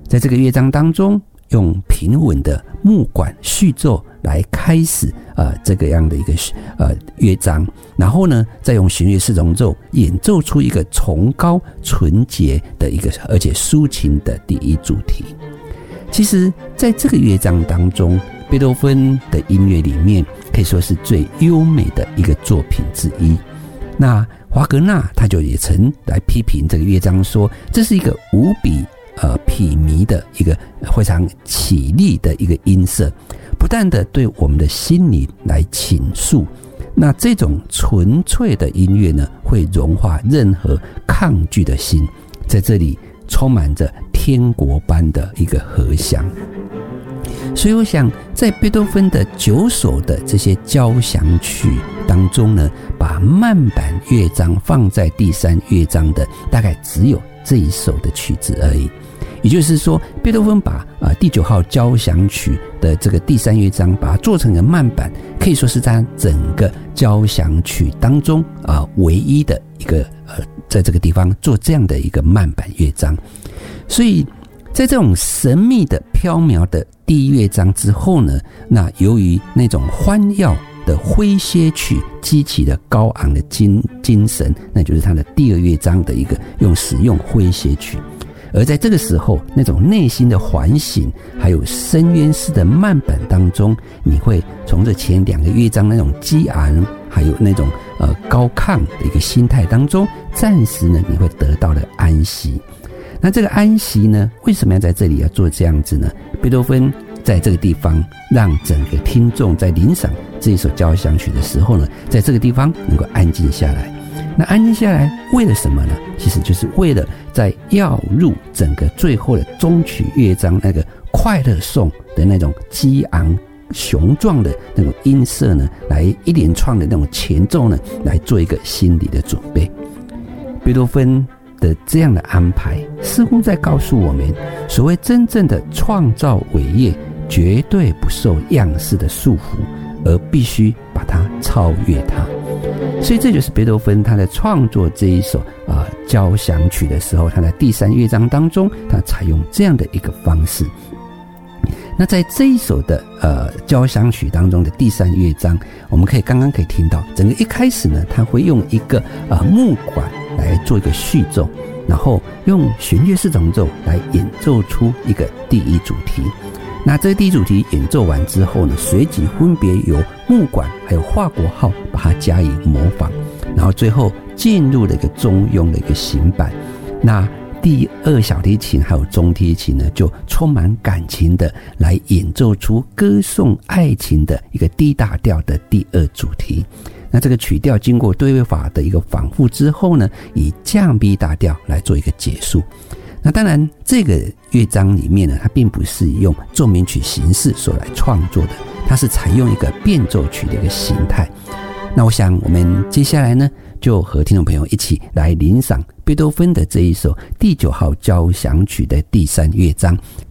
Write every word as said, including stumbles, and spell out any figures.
在这个乐章当中，用平稳的木管序奏来开始呃这个样的一个呃乐章，然后呢，再用弦乐四重奏演奏出一个崇高纯洁的一个而且抒情的第一主题。其实在这个乐章当中，贝多芬的音乐里面可以说是最优美的一个作品之一。那华格纳他就也曾来批评这个乐章说，这是一个无比呃痞靡的一个非常绮丽的一个音色，不断的对我们的心灵来倾诉。那这种纯粹的音乐呢，会融化任何抗拒的心，在这里充满着天国般的一个和祥。所以我想，在贝多芬的九首的这些交响曲当中呢，把慢板乐章放在第三乐章的大概只有这一首的曲子而已。也就是说，贝多芬把、呃、第九号交响曲的这个第三乐章把它做成了慢板，可以说是在整个交响曲当中、呃、唯一的一个、呃、在这个地方做这样的一个慢板乐章。所以在这种神秘的飘渺的第一乐章之后呢，那由于那种欢耀的诙谐曲激起的高昂的 精, 精神，那就是它的第二乐章的一个用使用诙谐曲。而在这个时候，那种内心的唤醒还有深渊式的慢板当中，你会从这前两个乐章那种激昂还有那种呃高亢的一个心态当中，暂时呢你会得到了安息。那这个安息呢，为什么要在这里要做这样子呢？贝多芬在这个地方让整个听众在聆赏这一首交响曲的时候呢，在这个地方能够安静下来。那安静下来为了什么呢？其实就是为了在要入整个最后的终曲乐章那个快乐颂的那种激昂雄壮的那种音色呢，来一连串的那种前奏呢，来做一个心理的准备。贝多芬的这样的安排似乎在告诉我们，所谓真正的创造伟业绝对不受样式的束缚，而必须把它超越它。所以这就是贝多芬他在创作这一首、呃、交响曲的时候，他在第三乐章当中他采用这样的一个方式。那在这一首的呃交响曲当中的第三乐章，我们可以刚刚可以听到，整个一开始呢，他会用一个呃木管来做一个序奏，然后用弦乐四重奏来演奏出一个第一主题。那这个第一主题演奏完之后呢，随即分别由木管还有华国号把它加以模仿，然后最后进入了一个中庸的一个行板。那第二小提琴还有中提琴呢，就充满感情的来演奏出歌颂爱情的一个 D 大调的第二主题。那这个曲调经过对位法的一个反复之后呢，以降 B 大调来做一个结束。那当然这个乐章里面呢，它并不是用奏鸣曲形式所来创作的，它是采用一个变奏曲的一个形态。那我想我们接下来呢，就和听众朋友一起来聆赏贝多芬的这一首第九号交响曲的第三乐章，